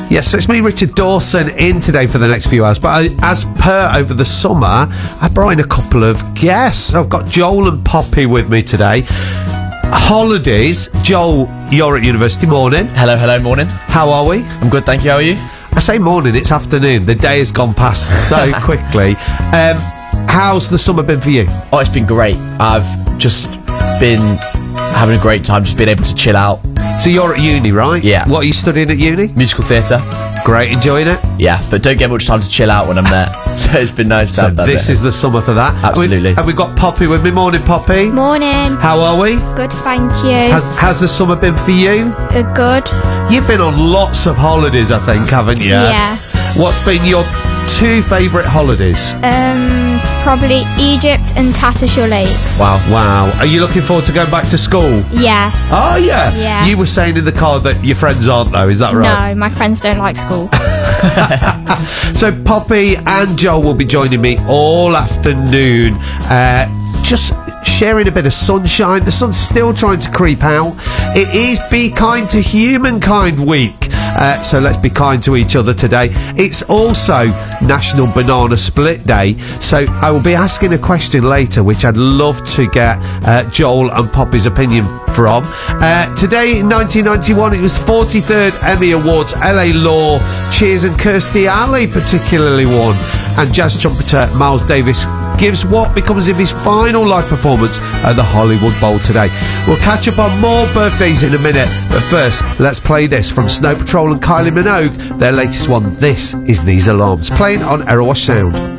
Yes, so it's me, Richard Dawson, in today for the next few hours. But as per over the summer, I brought in a couple of guests. I've got Joel and Poppy with me today. Holidays. Joel, you're at university. Morning. Hello, morning. How are we? I'm good, thank you. How are you? I say morning, it's afternoon. The day has gone past so quickly. How's the summer been for you? Oh, it's been great. I've just been having a great time, just being able to chill out. So you're at uni, right? Yeah. What are you studying at uni? Musical theatre. Great, enjoying it? Yeah, but don't get much time to chill out when I'm there. So it's been nice to have that. This is the summer for that. Absolutely. And we've got Poppy with me. Morning, Poppy. Morning. How are we? Good, thank you. Has the summer been for you? Good. You've been on lots of holidays, I think, haven't you? Yeah. What's been your two favourite holidays? Probably Egypt and Tattershall Lakes. Wow. Are you looking forward to going back to school? Yes. Oh, yeah. Yeah. You were saying in the car that your friends aren't, though. Is that right? No, my friends don't like school. So Poppy and Joel will be joining me all afternoon, just sharing a bit of sunshine. The sun's still trying to creep out. It is Be Kind to Humankind Week. So let's be kind to each other today. It's also National Banana Split Day, so I will be asking a question later which I'd love to get Joel and Poppy's opinion from. Today in 1991 it was 43rd Emmy Awards. LA Law, Cheers and Kirstie Alley particularly won, and jazz trumpeter Miles Davis gives what becomes of his final live performance at the Hollywood Bowl today. We'll catch up on more birthdays in a minute, but first, let's play this from Snow Patrol and Kylie Minogue, their latest one. This is These Alarms, playing on Erewash Sound.